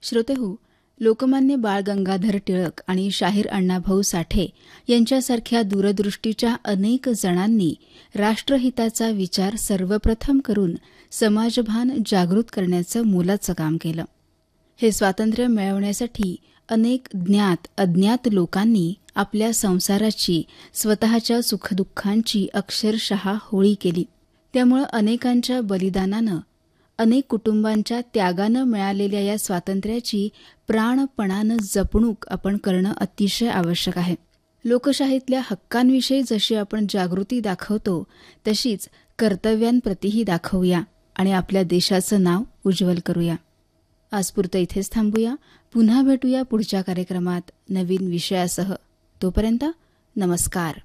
श्रोतेहो, लोकमान्य बाळ गंगाधर टिळक आणि शाहीर अण्णाभाऊ साठे यांच्यासारख्या दूरदृष्टीच्या अनेक जणांनी राष्ट्रहिताचा विचार सर्वप्रथम करून समाजभान जागृत करण्याचं मोलाचं काम केलं. हे स्वातंत्र्य मिळवण्यासाठी अनेक ज्ञात अज्ञात लोकांनी आपल्या संसाराची, स्वतःच्या सुखदुःखांची अक्षरशः होळी केली. त्यामुळे अनेकांच्या बलिदानानं, अनेक कुटुंबांच्या त्यागानं मिळालेल्या या स्वातंत्र्याची प्राणपणानं जपणूक आपण करणं अतिशय आवश्यक आहे. लोकशाहीतल्या हक्कांविषयी जशी आपण जागृती दाखवतो तशीच कर्तव्यांप्रतीही दाखवूया आणि आपल्या देशाचं नाव उज्ज्वल करूया. आजपुरतं इथेच थांबूया. पुन्हा भेटूया पुढच्या कार्यक्रमात नवीन विषयासह. तोपर्यंत नमस्कार.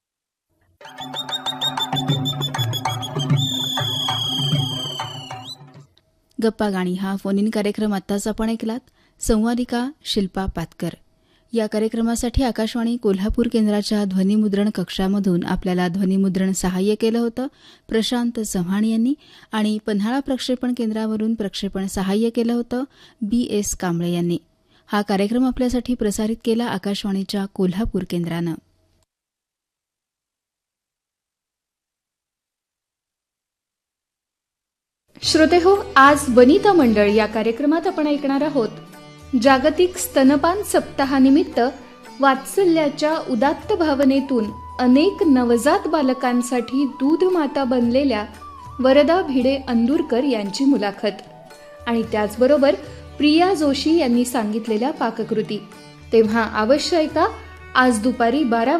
गप्पा गाणी हा फोन इन कार्यक्रम आत्ताच आपण ऐकलात. संवादिका शिल्पा पातकर. या कार्यक्रमासाठी आकाशवाणी कोल्हापूर केंद्राच्या ध्वनिमुद्रण कक्षामधून आपल्याला ध्वनिमुद्रण सहाय्य केलं होतं प्रशांत चव्हाण यांनी आणि पन्हाळा प्रक्षेपण केंद्रावरून प्रक्षेपण सहाय्य केलं होतं BS कांबळे यांनी. हा कार्यक्रम आपल्यासाठी प्रसारित केला आकाशवाणीच्या कोल्हापूर केंद्रानं. श्रोतेहो, आज वनिता मंडळ या कार्यक्रमात आपण ऐकणार आहोत जागतिक स्तनपान सप्ताहानिमित्त वात्सल्याच्या उदात्त भावनेतून अनेक नवजात बालकांसाठी दूध माता बनलेल्या वरदा भिडे अंदुरकर यांची मुलाखत आणि त्याचबरोबर प्रिया जोशी यांनी सांगितलेल्या पाककृती. तेव्हा अवश्य ऐका आज दुपारी 12